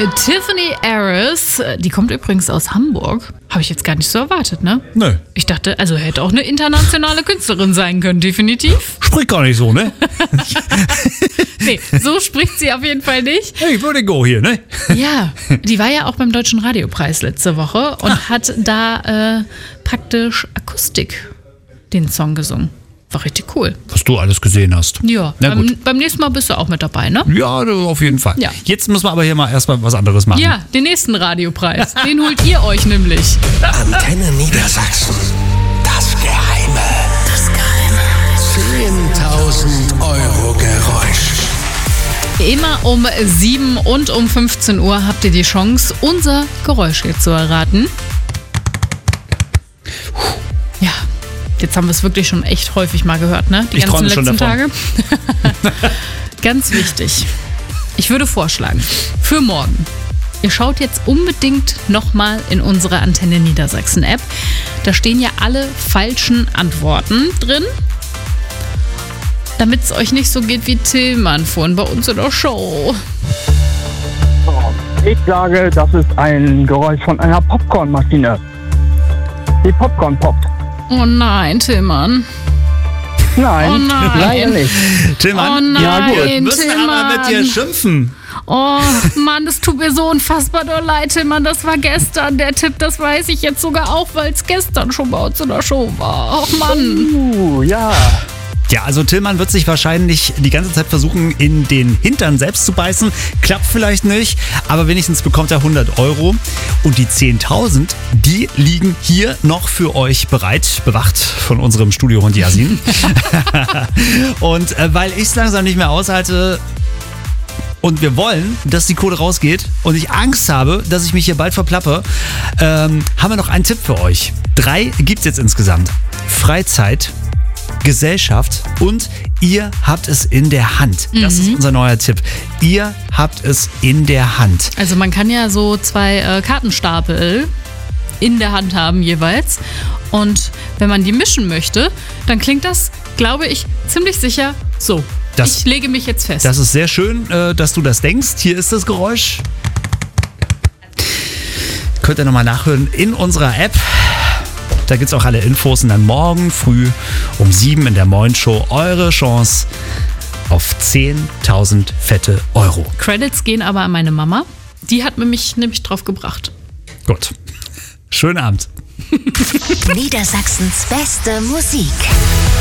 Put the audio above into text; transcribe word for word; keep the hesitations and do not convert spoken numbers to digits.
Tiffany Harris, die kommt übrigens aus Hamburg. Habe ich jetzt gar nicht so erwartet, ne? Nö. Ich dachte, also hätte auch eine internationale Künstlerin sein können, definitiv. Spricht gar nicht so, ne? Nee, so spricht sie auf jeden Fall nicht. Hey, würde go hier, ne? Ja, die war ja auch beim Deutschen Radiopreis letzte Woche und ah. hat da äh, praktisch Akustik den Song gesungen. War richtig cool. Was du alles gesehen hast. Ja, Na beim, gut. beim nächsten Mal bist du auch mit dabei, ne? Ja, auf jeden Fall. Ja. Jetzt müssen wir aber hier mal erstmal was anderes machen. Ja, den nächsten Radiopreis. Den holt ihr euch nämlich. Antenne Niedersachsen. Das Geheime. Das Geheime. zehntausend Euro Geräusch. Immer um sieben und um fünfzehn Uhr habt ihr die Chance, unser Geräusch hier zu erraten. Ja, jetzt haben wir es wirklich schon echt häufig mal gehört, ne? Die Ich ganzen träume schon letzten davon. Tage. Ganz wichtig. Ich würde vorschlagen, für morgen. Ihr schaut jetzt unbedingt nochmal in unsere Antenne Niedersachsen App. Da stehen ja alle falschen Antworten drin. Damit es euch nicht so geht wie Tillmann vorhin bei uns in der Show. Ich sage, das ist ein Geräusch von einer Popcornmaschine. Die Popcorn poppt. Oh nein, Tillmann. Nein, Oh nein. leider nicht. Tillmann, Oh nein, ja, gut. Wir müssen Tillmann. aber mit dir schimpfen. Oh Mann, es tut mir so unfassbar doll leid, Tillmann. Das war gestern der Tipp. Das weiß ich jetzt sogar auch, weil es gestern schon bei uns in der Show war. Oh Mann. Uh, ja. Ja, also Tillmann wird sich wahrscheinlich die ganze Zeit versuchen, in den Hintern selbst zu beißen. Klappt vielleicht nicht, aber wenigstens bekommt er hundert Euro. Und die zehntausend, die liegen hier noch für euch bereit, bewacht von unserem Studiohund Yasin. Und äh, weil ich es langsam nicht mehr aushalte und wir wollen, dass die Kohle rausgeht und ich Angst habe, dass ich mich hier bald verplappe, ähm, haben wir noch einen Tipp für euch. Drei gibt's jetzt insgesamt. Freizeit, Gesellschaft und ihr habt es in der Hand. Das ist unser neuer Tipp. Ihr habt es in der Hand. Also man kann ja so zwei äh, Kartenstapel in der Hand haben jeweils. Und wenn man die mischen möchte, dann klingt das, glaube ich, ziemlich sicher so. Das- ich lege mich jetzt fest. Das ist sehr schön, äh, dass du das denkst. Hier ist das Geräusch. Könnt ihr nochmal nachhören in unserer App. Da gibt es auch alle Infos und dann morgen früh um sieben in der Moin Show eure Chance auf zehntausend fette Euro. Credits gehen aber an meine Mama. Die hat mich nämlich drauf gebracht. Gut. Schönen Abend. Niedersachsens beste Musik.